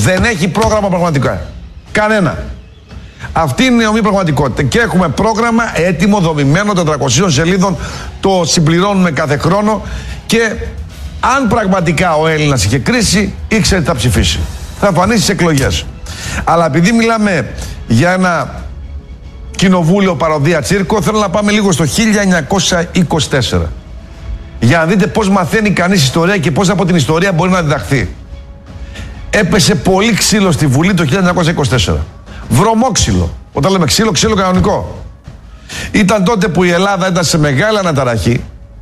Δεν έχει πρόγραμμα πραγματικά. Κανένα. Αυτή είναι η νεομή πραγματικότητα. Και έχουμε πρόγραμμα έτοιμο, δομημένο, 400 σελίδων. Το συμπληρώνουμε κάθε χρόνο. Και αν πραγματικά ο Έλληνας είχε κρίση, ήξερε τι θα ψηφίσει. Θα φανεί στις εκλογές. Αλλά επειδή μιλάμε για ένα κοινοβούλιο παροδία τσίρκο, θέλω να πάμε λίγο στο 1924. Για να δείτε πώς μαθαίνει κανείς ιστορία και πώς από την ιστορία μπορεί να διδαχθεί. Έπεσε πολύ ξύλο στη Βουλή το 1924. Βρωμόξυλο. Όταν λέμε ξύλο, ξύλο κανονικό. Ήταν τότε που η Ελλάδα ήταν σε μεγάλη αναταραχή.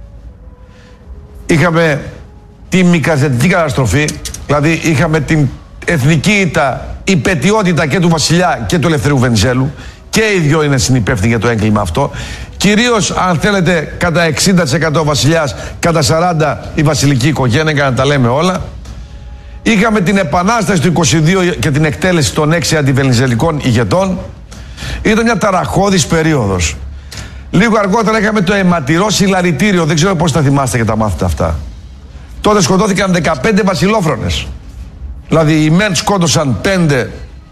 Είχαμε τη μικρασιατική καταστροφή, δηλαδή είχαμε την εθνική ήττα, υπετιότητα και του βασιλιά και του Ελευθερίου Βενιζέλου. Και οι δυο είναι συνυπεύθυνοι για το έγκλημα αυτό. Κυρίως, αν θέλετε, κατά 60% ο βασιλιάς, κατά 40% η βασιλική οικογένεια, για να τα λέμε όλα. Είχαμε την επανάσταση του 22 και την εκτέλεση των 6 αντιβενιζελικών ηγετών. Ήταν μια ταραχώδης περίοδος. Λίγο αργότερα είχαμε το αιματηρό συλλαλητήριο. Δεν ξέρω πώς τα θυμάστε και τα μάθετε αυτά. Τότε σκοτώθηκαν 15 βασιλόφρονες. Δηλαδή οι μεν σκότωσαν 5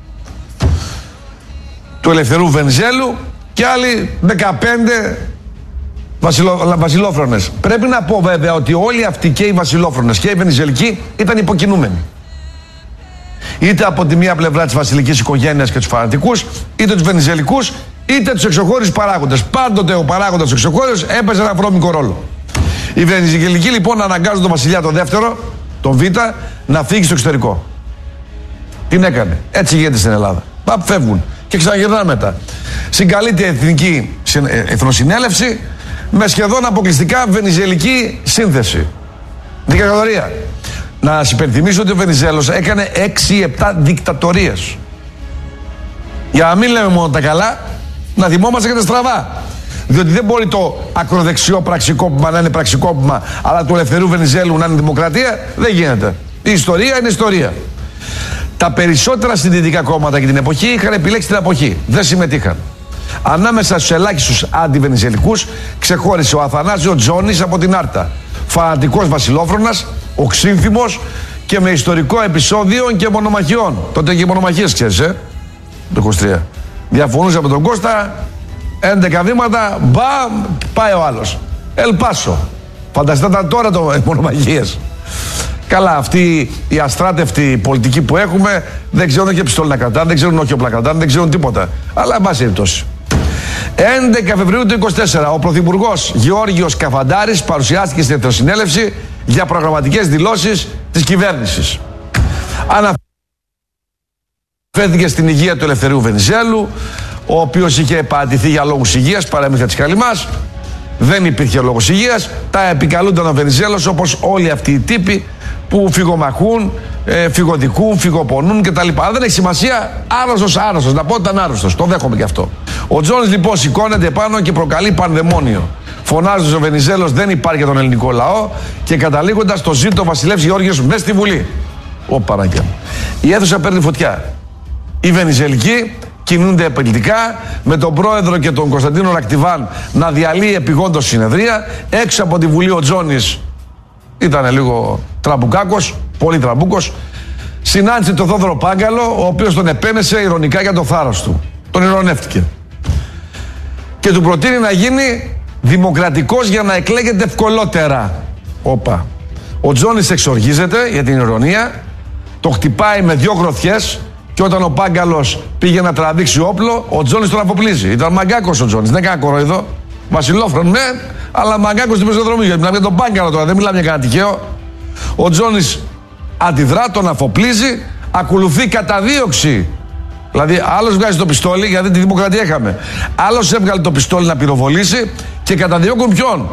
του Ελευθερού Βενιζέλου και άλλοι 15 βασιλόφρονες. Πρέπει να πω βέβαια ότι όλοι αυτοί και οι βασιλόφρονες και οι βενιζελικοί ήταν υποκινούμενοι. Είτε από τη μία πλευρά της βασιλικής οικογένειας και τους φανατικούς, είτε τους βενιζελικούς, είτε τους εξωχώριους παράγοντες. Πάντοτε ο παράγοντας τους εξωχώριους έπαιζε ένα βρώμικο ρόλο. Οι βενιζελικοί λοιπόν αναγκάζουν τον βασιλιά τον δεύτερο, τον Β, να φύγει στο εξωτερικό. Τι έκανε. Έτσι γίνεται στην Ελλάδα. Φεύγουν και ξαναγυρνάνε μετά. Συγκαλείται εθνική εθνοσυνέλευση με σχεδόν αποκλειστικά βενιζελική σύνθεση. Δικατορία. Να σας υπενθυμίσω ότι ο Βενιζέλος έκανε 6-7 δικτατορίες. Για να μην λέμε μόνο τα καλά, να θυμόμαστε και τα στραβά. Διότι δεν μπορεί το ακροδεξιό πραξικόπημα να είναι πραξικόπημα, αλλά του Ελευθερίου Βενιζέλου να είναι δημοκρατία. Δεν γίνεται. Η ιστορία είναι ιστορία. Τα περισσότερα συντηρητικά κόμματα και την εποχή είχαν επιλέξει την αποχή. Δεν συμμετείχαν. Ανάμεσα στους ελάχιστους αντιβενιζελικούς ξεχώρισε ο Αθανάσιο Τζόνης από την Άρτα. Φανατικός βασιλόφρονας, οξύνθυμος και με ιστορικό επεισόδιο και μονομαχιών. Τότε και μονομαχίες, ξέρεις, το 23. Διαφωνούσε με τον Κώστα, 11 βήματα, μπαμ, πάει ο άλλος. Ελπάσο. Φανταστείτε τώρα το μονομαχίες. Καλά, αυτοί οι αστράτευτοι πολιτικοί που έχουμε δεν ξέρουν και πιστόλι να κρατάνε, δεν ξέρουν όχι όπλα να κρατάνε, δεν ξέρουν τίποτα. Αλλά εν πάση περιπτώσει. 11 Φεβρουαρίου του 2024, ο Πρωθυπουργός Γεώργιος Καφαντάρης παρουσιάστηκε στην Εθνοσυνέλευση για προγραμματικές δηλώσεις της κυβέρνησης. Αναφέρθηκε στην υγεία του Ελευθερίου Βενιζέλου, ο οποίος είχε παρατηθεί για λόγους υγείας, παραμύθια της Καλυμάς. Δεν υπήρχε λόγος υγείας. Τα επικαλούνταν ο Βενιζέλος όπως όλοι αυτοί οι τύποι που φυγομαχούν, φυγοδικούν, φυγοπονούν κτλ. Δεν έχει σημασία. Άρρωστος. Να πω ότι ήταν άρρωστος. Το δέχομαι και αυτό. Ο Τζόνης λοιπόν σηκώνεται πάνω και προκαλεί πανδαιμόνιο. Φωνάζοντας ο Βενιζέλος δεν υπάρχει για τον ελληνικό λαό και καταλήγοντας το ζήτο ο βασιλεύς Γεώργιος μέσα στη Βουλή. Ω Παναγιά μου. Η αίθουσα παίρνει φωτιά. Οι Βενιζελικοί κινούνται επιλεκτικά με τον πρόεδρο και τον Κωνσταντίνο Ρακτιβάν να διαλύει επιγόντως συνεδρία. Έξω από τη Βουλή ο Τζόνης ήταν λίγο τραμπουκάκος, πολύ τραμπούκος. Συνάντησε τον Θόδωρο Πάγκαλο, ο οποίος τον επένεσε ειρωνικά για το θάρρος του. Τον ειρωνεύτηκε. Και του προτείνει να γίνει δημοκρατικός για να εκλέγεται ευκολότερα. Όπα. Ο Τζόνης εξοργίζεται για την ειρωνία, το χτυπάει με 2 γροθιές και όταν ο Πάγκαλος πήγε να τραβήξει όπλο, ο Τζόνης τον αποπλίζει. Ήταν μαγκάκος ο Τζόνης, δεν έκανε κοροϊδό. Βασιλόφρον, ναι, αλλά μαγκάκος στην πεζοδρομή. Γιατί μιλάμε για τον Πάγκαλο τώρα, δεν μιλάμε για κανένα τυχαίο. Ο Τζόνης αντιδρά, τον αφοπλίζει, ακολουθεί καταδίωξη. Δηλαδή, άλλος βγάζει το πιστόλι, γιατί τη δημοκρατία είχαμε. Άλλος έβγαλε το πιστόλι να πυροβολήσει και καταδιώκουν ποιον.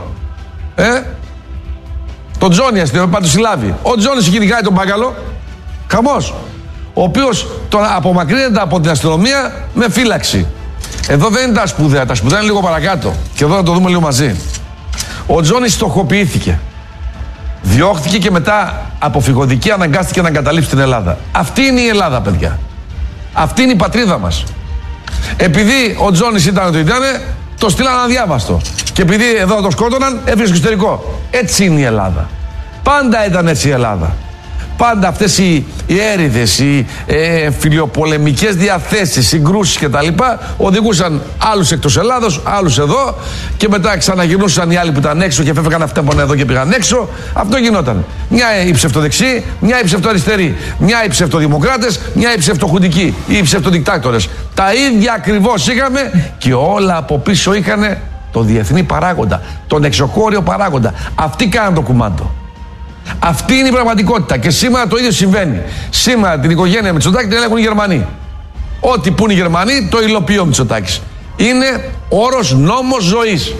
Τον Τζόνι, αστυνομία, του συλλάβει. Ο Τζόνις κυνηγάει τον Πάγκαλο, χαμός. Ο οποίος τον απομακρύνεται από την αστυνομία με φύλαξη. Εδώ δεν είναι τα σπουδαία, τα σπουδαία είναι λίγο παρακάτω. Και εδώ θα το δούμε λίγο μαζί. Ο Τζόνις στοχοποιήθηκε. Διώχθηκε και μετά από φυγοδική αναγκάστηκε να εγκαταλείψει την Ελλάδα. Αυτή είναι η Ελλάδα, παιδιά. Αυτή είναι η πατρίδα μας. Επειδή ο Τζόνις ήταν το ήταν, το στείλαν αδιάβαστο. Και επειδή εδώ το σκότωναν, έφυγε στο εξωτερικό. Έτσι είναι η Ελλάδα. Πάντα ήταν έτσι η Ελλάδα. πάντα αυτές οι έρηδες, οι φιλιοπολεμικές διαθέσεις, συγκρούσεις κτλ. Οδηγούσαν άλλους εκτός Ελλάδος, άλλους εδώ και μετά ξαναγυρνούσαν οι άλλοι που ήταν έξω και φεύγαν αυτά που είναι εδώ και πήγαν έξω. Αυτό γινόταν. Μια οι ψευτοδεξιοί, μια οι ψευτοαριστεροί, μια οι ψευτοδημοκράτες, μια οι ψευτοχουντικοί ή οι ψευτοδικτάκτορες. Τα ίδια ακριβώς είχαμε και όλα από πίσω είχαν το διεθνή παράγοντα, τον εξωχώριο παράγοντα. Αυτοί κάναν το κουμάντο. Αυτή είναι η πραγματικότητα και σήμερα το ίδιο συμβαίνει. Σήμερα την οικογένεια Μητσοτάκη την ελέγχουν οι Γερμανοί. Ό,τι πουν οι Γερμανοί το υλοποιεί ο Μητσοτάκης. Είναι όρος νόμος ζωής.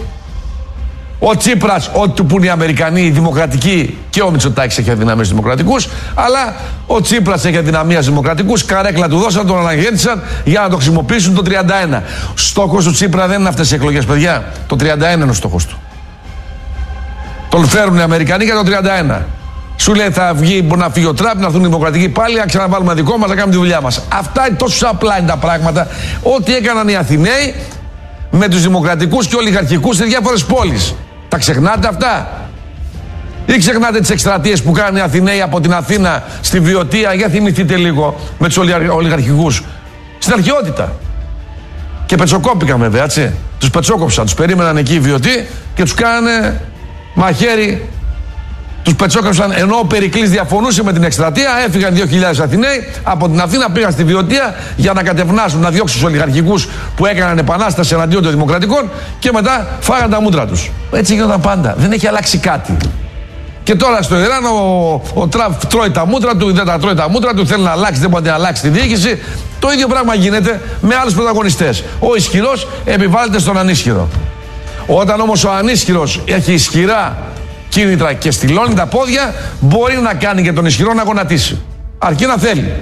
Ο Τσίπρας, ό,τι του πουν οι Αμερικανοί, οι δημοκρατικοί, και ο Μητσοτάκης έχει αδυναμίες δημοκρατικούς, αλλά ο Τσίπρας έχει αδυναμίες δημοκρατικούς. Καρέκλα του δώσαν, τον αναγέννησαν για να το χρησιμοποιήσουν το 31. Στόχος του Τσίπρα δεν είναι αυτές οι εκλογές, παιδιά. Το 31 είναι ο στόχος του. Τον φέρουν οι Αμερικανοί για το 31. Σου λέει θα βγει, μπορεί να φύγει ο Τραμπ, να έρθουν οι δημοκρατικοί πάλι, να ξαναβάλουμε δικό μας, να κάνουμε τη δουλειά μας. Αυτά είναι τόσο απλά είναι τα πράγματα. Ό,τι έκαναν οι Αθηναίοι με τους δημοκρατικούς και ολιγαρχικούς σε διάφορες πόλεις. Τα ξεχνάτε αυτά? Ή ξεχνάτε τις εκστρατείες που κάνουν οι Αθηναίοι από την Αθήνα στη Βιωτία? Για θυμηθείτε λίγο με τους ολιγαρχικούς. Στην αρχαιότητα. Και πετσοκόπηκαν βέβαια, έτσι. Τους πετσόκοψαν, τους περίμεναν εκεί οι Βιωτοί και τους κάνανε μαχαίρι. Τους πετσόκαψαν ενώ ο Περικλής διαφωνούσε με την εκστρατεία. Έφυγαν 2.000 Αθηναίοι από την Αθήνα, πήγαν στη Βιωτία για να κατευνάσουν, να διώξουν τους ολιγαρχικούς που έκαναν επανάσταση εναντίον των δημοκρατικών και μετά φάγαν τα μούτρα τους. Έτσι γίνονταν πάντα. Δεν έχει αλλάξει κάτι. Και τώρα στο Ιράν ο Τραμπ τρώει τα μούτρα του, δεν τα τρώει τα μούτρα του, θέλει να αλλάξει, δεν μπορεί να αλλάξει τη διοίκηση. Το ίδιο πράγμα γίνεται με άλλους πρωταγωνιστές. Ο ισχυρός επιβάλλεται στον ανίσχυρο. Όταν όμως ο ανίσχυρος έχει ισχυρά κίνητρα και στυλώνει τα πόδια, μπορεί να κάνει και τον ισχυρό να γονατίσει. Αρκεί να θέλει.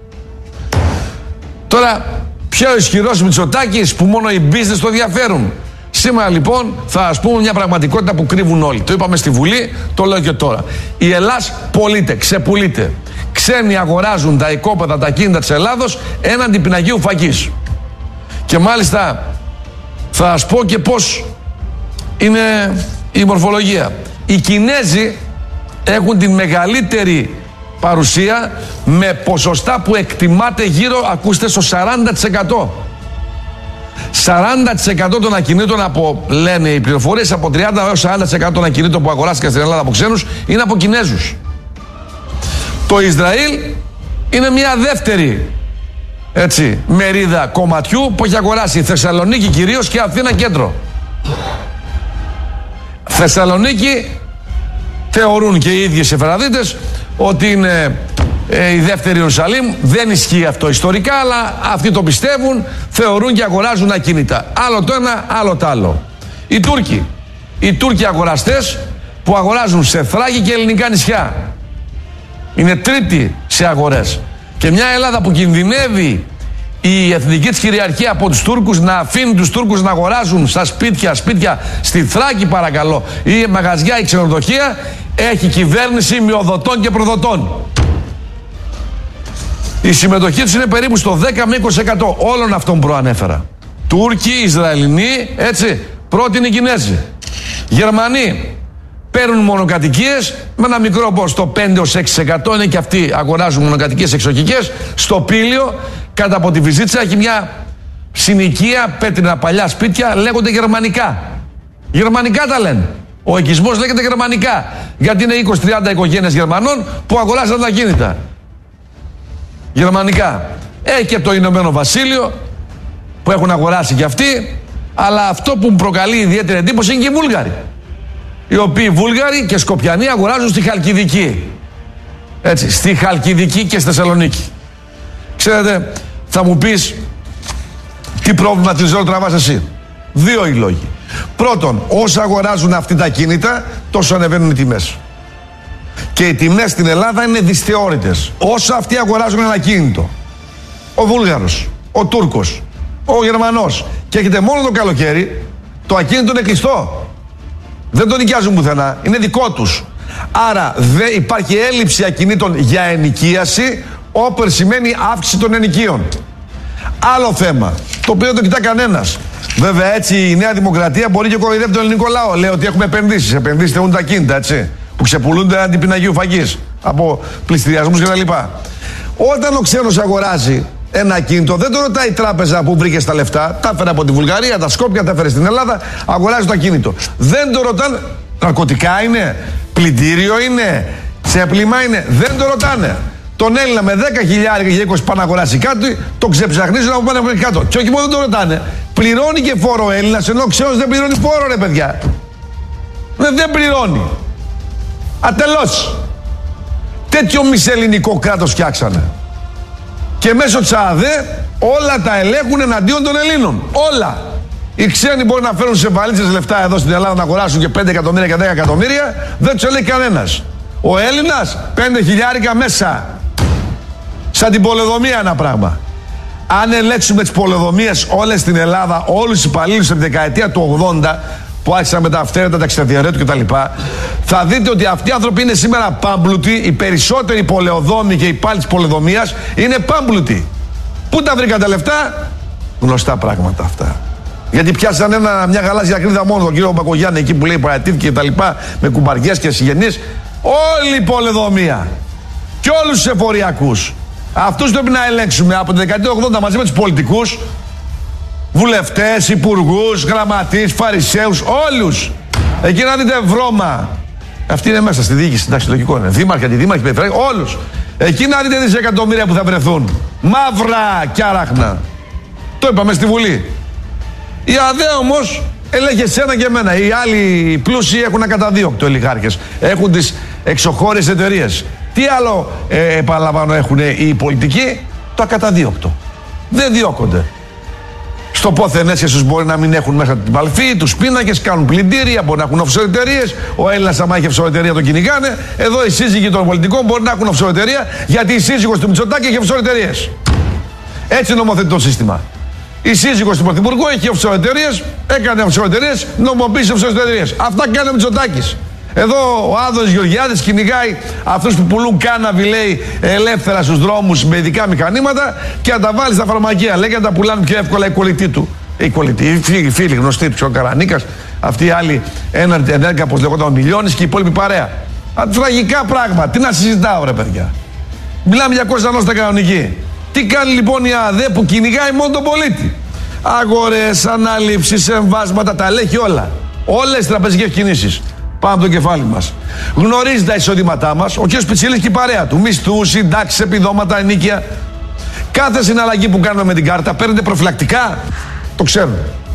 Τώρα, ποιο ισχυρός Μητσοτάκης που μόνο οι business το ενδιαφέρουν? Σήμερα λοιπόν θα ας πούμε μια πραγματικότητα που κρύβουν όλοι. Το είπαμε στη Βουλή, το λέω και τώρα. Η Ελλάς πωλείται, ξεπουλείται. Ξένοι αγοράζουν τα οικόπεδα, τα κίνητα της Ελλάδος έναντι πινακίου φακής. Και μάλιστα θα σας πω και πώς είναι η μορφολογία. Οι Κινέζοι έχουν την μεγαλύτερη παρουσία με ποσοστά που εκτιμάται γύρω, ακούστε, στο 40%. 40% των ακινήτων από, λένε οι πληροφορίες, από 30% έως 40% των ακινήτων που αγοράστηκαν στην Ελλάδα από ξένους είναι από Κινέζους. Το Ισραήλ είναι μια δεύτερη, έτσι, μερίδα κομματιού που έχει αγοράσει η Θεσσαλονίκη κυρίως και Αθήνα κέντρο. Θεσσαλονίκη θεωρούν και οι ίδιοι Σεφεραδίτες ότι είναι η δεύτερη Ιερουσαλήμ. Δεν ισχύει αυτό ιστορικά, αλλά αυτοί το πιστεύουν, θεωρούν και αγοράζουν ακίνητα. Άλλο το ένα, άλλο το άλλο. Οι Τούρκοι αγοραστές που αγοράζουν σε Θράκη και ελληνικά νησιά. Είναι τρίτη σε αγορές. Και μια Ελλάδα που κινδυνεύει η εθνική της κυριαρχία από τους Τούρκους, να αφήνει τους Τούρκους να αγοράζουν στα σπίτια στη Θράκη παρακαλώ, ή μαγαζιά ή ξενοδοχεία, έχει κυβέρνηση μειοδοτών και προδοτών. Η συμμετοχή τους είναι περίπου στο 10 με 20% όλων αυτών που προανέφερα. Τούρκοι, Ισραηλινοί, έτσι, πρώτοι είναι οι Κινέζοι. Γερμανοί παίρνουν μονοκατοικίες με ένα μικρό ποσοστό, 5-6% είναι και αυτοί αγοράζουν μονοκατοικίες εξοχικές. Στο Πήλιο, κάτω από τη Βυζίτσα, έχει μια συνοικία, πέτρινα παλιά σπίτια, λέγονται γερμανικά. Γερμανικά τα λένε. Ο οικισμός λέγεται γερμανικά. Γιατί είναι 20-30 οικογένειες Γερμανών που αγοράζαν τα κίνητα. Γερμανικά. Έχει και το Ηνωμένο Βασίλειο που έχουν αγοράσει και αυτοί. Αλλά αυτό που μου προκαλεί ιδιαίτερη εντύπωση είναι και οι Βούλγαροι. Οι οποίοι Βούλγαροι και Σκοπιανοί αγοράζουν στη Χαλκιδική. Έτσι, στη Χαλκιδική και στη Θεσσαλονίκη. Ξέρετε, θα μου πεις τι πρόβλημα της ζωή τραβάς εσύ. Δύο οι λόγοι. Πρώτον, όσο αγοράζουν αυτοί τα κίνητα, τόσο ανεβαίνουν οι τιμές. Και οι τιμές στην Ελλάδα είναι δυσθεώρητες. Όσο αυτοί αγοράζουν ένα κίνητο, ο Βούλγαρος, ο Τούρκος, ο Γερμανός, και έχετε μόνο το καλοκαίρι, το ακίνητο είναι κλειστό. Δεν το νοικιάζουν πουθενά, είναι δικό τους. Άρα δεν υπάρχει έλλειψη ακινήτων για ενοικίαση, όπερ σημαίνει αύξηση των ενοικίων. Άλλο θέμα, το οποίο δεν το κοιτά κανένας. Βέβαια έτσι η Νέα Δημοκρατία μπορεί και κοροϊδεύει τον ελληνικό λαό. Λέει ότι έχουμε επενδύσεις. Επενδύσεις θεούν τα κίνητα, έτσι. που ξεπουλούνται αντιπιναγίου φαγής από πληστηριασμούς κτλ. Όταν ο ξένος αγοράζει ένα ακίνητο, δεν το ρωτάει η τράπεζα που βρήκε τα λεφτά. Τα έφερε από τη Βουλγαρία, τα Σκόπια, τα έφερε στην Ελλάδα. Αγοράζει το ακίνητο. Δεν το ρωτάνε. Ναρκωτικά είναι, πλυντήριο είναι, ξέπλυμα είναι. Δεν το ρωτάνε. Τον Έλληνα με 10.000 και 20 πάνε να αγοράσει κάτι, το ξεψαχνίζουν από πάνω κάτω. Και όχι μόνο δεν το ρωτάνε, πληρώνει και φόρο ο Έλληνας, ενώ ο ξένος δεν πληρώνει φόρο, ρε παιδιά. Δεν πληρώνει. Ατελώς. Τέτοιο μισελληνικό κράτος φτιάξανε. Και μέσω της ΑΔΕ όλα τα ελέγχουν εναντίον των Ελλήνων. Όλα. Οι ξένοι μπορούν να φέρουν σε βαλίτσες λεφτά εδώ στην Ελλάδα να αγοράσουν και 5 εκατομμύρια και 10 εκατομμύρια, δεν τους ελέγχει κανένας. Ο Έλληνας 5.000 μέσα. Σαν την πολεοδομία ένα πράγμα. Αν ελέγξουμε τις πολεοδομίες όλες στην Ελλάδα, όλους τους υπαλλήλους από τη δεκαετία του 80 που άρχισαν με τα αυθαίρετα, τα εξτραδιαρέτου κτλ., θα δείτε ότι αυτοί οι άνθρωποι είναι σήμερα πάμπλουτοι. Οι περισσότεροι πολεοδόμοι και οι υπάλληλοι της πολεοδομίας είναι πάμπλουτοι. Πού τα βρήκαν τα λεφτά? Γνωστά πράγματα αυτά. Γιατί πιάσαν μια γαλάζια κρίδα μόνο τον κύριο Μπακογιάννη εκεί που λέει παρατήθηκε κτλ. Με κουμπαριές και συγγενείς. Όλη η πολεοδομία. Και όλους τους εφοριακούς. Αυτούς πρέπει να ελέγξουμε από τη δεκαετία του 80 μαζί με τους πολιτικούς, βουλευτές, υπουργούς, γραμματείς, φαρισαίους, όλους. Εκεί να δείτε βρώμα. Αυτοί είναι μέσα στη διοίκηση, εντάξει, λογικό είναι. Δήμαρχοι, αντιδήμαρχοι, περιφέρειες, όλους. Εκεί να δείτε δισεκατομμύρια που θα βρεθούν. Μαύρα κι άραχνα. Το είπαμε στη Βουλή. Η ΑΔΕ όμως ελέγχει εσένα και εμένα. Οι άλλοι πλούσιοι έχουν ακαταδίωκτο ολιγάρχες. Έχουν τις εξωχώρες εταιρείες. Τι άλλο επαναλαμβάνω έχουν οι πολιτικοί? Το ακαταδίωκτο. Δεν διώκονται. Στο πόθεν έσχεσους μπορεί να μην έχουν μέσα την παλφή, τους πίνακες, κάνουν πλυντήρια, μπορεί να έχουν offshore εταιρείες. Ο Έλληνας, άμα έχει offshore εταιρεία, τον κυνηγάνε. Εδώ οι σύζυγοι των πολιτικών μπορεί να έχουν offshore εταιρεία, γιατί η σύζυγος του Μητσοτάκη έχει offshore εταιρείες. Έτσι νομοθετεί το σύστημα. Η σύζυγος του Πρωθυπουργού έχει offshore εταιρείες, έκανε offshore εταιρείες, νομοποίησε offshore εταιρείες. Αυτά κάνει ο Μητσοτάκης. Εδώ ο Άδωνης Γεωργιάδης κυνηγάει αυτούς που πουλούν κάναβι, λέει, ελεύθερα στους δρόμους με ειδικά μηχανήματα και να τα βάλει στα φαρμακεία. Λέει και να τα πουλάνε πιο εύκολα οι κολλητοί του. Οι φίλοι γνωστοί του, ο Καρανίκας, αυτοί οι άλλοι, ενέργεια, όπως λεγόταν, ο Μιλιώνης και η υπόλοιπη παρέα. Τραγικά πράγματα. Τι να συζητάω, ρε παιδιά. Μιλάμε για κοστανόστα κανονική. Τι κάνει λοιπόν η ΑΔΕ που κυνηγάει μόνο τον πολίτη? Αγορές, αναλήψεις, εμβάσματα, τα ελέγχει όλα. Όλες τις τραπεζικές κινήσεις. Πάμε από το κεφάλι μας. Γνωρίζει τα εισοδήματά μας. Ο κ. Πιτσίλης και η παρέα του. Μισθούς, συντάξεις, επιδόματα, ενίκια. Κάθε συναλλαγή που κάνουμε με την κάρτα παίρνετε προφυλακτικά. Το ξέρουν.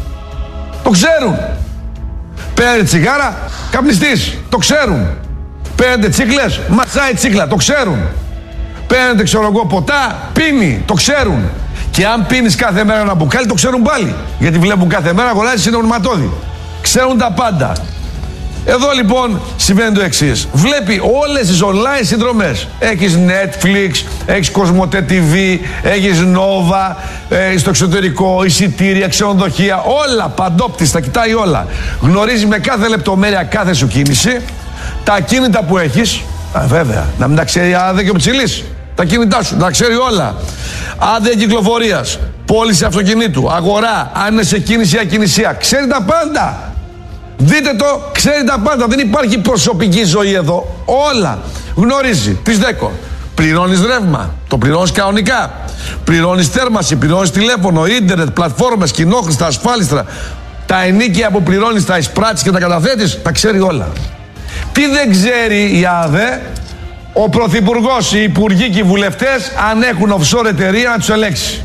Το ξέρουν. Παίρνετε τσιγάρα, καπνιστής. Το ξέρουν. Παίρνετε τσίκλες, ματσάει τσίκλα. Το ξέρουν. Παίρνετε, ξέρω εγώ, ποτά, πίνει. Το ξέρουν. Και αν πίνεις κάθε μέρα ένα μπουκάλι, το ξέρουν πάλι. Γιατί βλέπουν κάθε μέρα αγοράζεις συνταγματώδη. Ξέρουν τα πάντα. Εδώ λοιπόν συμβαίνει το εξής. Βλέπει όλες τις online συνδρομές. Έχεις Netflix, έχεις Κοσμοτέ TV, έχεις Nova, στο εξωτερικό, εισιτήρια, ξενοδοχεία, όλα παντόπτιστα, κοιτάει όλα. Γνωρίζει με κάθε λεπτομέρεια κάθε σου κίνηση, τα ακίνητα που έχεις, βέβαια, να μην τα ξέρει άδε και ο Πιτσιλής. Τα κίνητά σου, τα ξέρει όλα. Άδεια κυκλοφορίας, πώληση αυτοκινήτου, αγορά, αν είναι σε κίνηση ή ακινησία, ξέρει τα πάντα. Δείτε το, ξέρει τα πάντα. Δεν υπάρχει προσωπική ζωή εδώ. Όλα γνωρίζει. Της ΔΕΚΟ. Πληρώνεις ρεύμα. Το πληρώνεις κανονικά. Πληρώνεις θέρμανση. Πληρώνεις τηλέφωνο, ίντερνετ, πλατφόρμες, κοινόχρηστα, ασφάλιστρα. Τα ενίκια που πληρώνεις, τα εισπράττεις και τα καταθέτεις, τα ξέρει όλα. Τι δεν ξέρει η ΑΔΕ? Ο Πρωθυπουργός, οι υπουργοί και οι βουλευτές, αν έχουν offshore εταιρεία, να τους ελέγξει.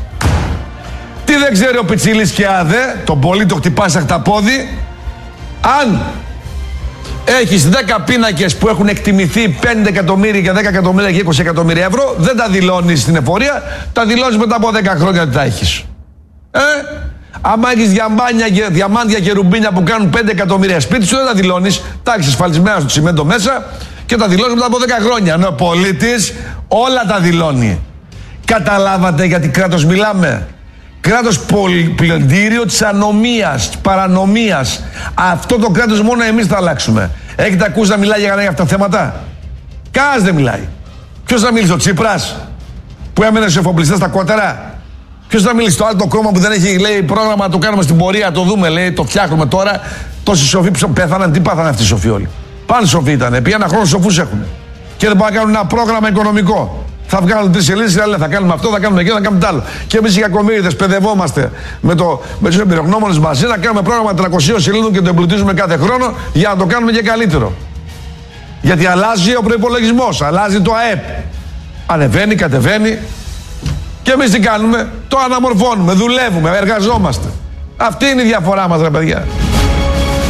Τι δεν ξέρει ο Πιτσιλής και η ΑΔΕ? Τον πολίτη το χτυπάει στα χταπόδι. Αν έχεις 10 πίνακες που έχουν εκτιμηθεί 5 εκατομμύρια και 10 εκατομμύρια και 20 εκατομμύρια ευρώ, δεν τα δηλώνεις στην εφορία, τα δηλώνεις μετά από 10 χρόνια ότι τα έχεις. Άμα έχεις διαμάντια και ρουμπίνια που κάνουν 5 εκατομμύρια σπίτι σου, δεν τα δηλώνεις, τα έχεις ασφαλισμένα στο τσιμέντο μέσα και τα δηλώνεις μετά από 10 χρόνια. Ενώ ο πολίτης όλα τα δηλώνει. Καταλάβατε γιατί κράτος μιλάμε? Κράτος πλυντήριο της ανομίας, της παρανομίας. Αυτό το κράτος μόνο εμείς θα αλλάξουμε. Έχετε ακούσει να μιλάει για αυτά τα θέματα? Κανένας δεν μιλάει. Ποιος θα μιλήσει? Ο Τσίπρας που έμενε στους εφοπλιστές στα κότερα? Ποιος θα μιλήσει? Το άλλο το κόμμα που δεν έχει, λέει, πρόγραμμα, το κάνουμε στην πορεία, το δούμε, λέει, το φτιάχνουμε τώρα. Τόσοι σοφοί που πέθαναν, τι πάθανε αυτοί οι σοφοί όλοι? Πάνε σοφοί ήταν. Επί ένα χρόνο σοφούς έχουν. Και δεν μπορούν να κάνουν ένα πρόγραμμα οικονομικό. Θα βγάλουν 3 σελίδες, αλλά θα κάνουμε αυτό, θα κάνουμε εκείνο, θα κάνουμε τ' άλλο. Και εμείς οι κακομοίριδες παιδευόμαστε με τους εμπειρογνώμονες μαζί να κάνουμε πρόγραμμα 300 σελίδων και το εμπλουτίζουμε κάθε χρόνο για να το κάνουμε και καλύτερο. Γιατί αλλάζει ο προϋπολογισμός, αλλάζει το ΑΕΠ. Ανεβαίνει, κατεβαίνει. Και εμείς τι κάνουμε? Το αναμορφώνουμε, δουλεύουμε, εργαζόμαστε. Αυτή είναι η διαφορά μας, ρε παιδιά.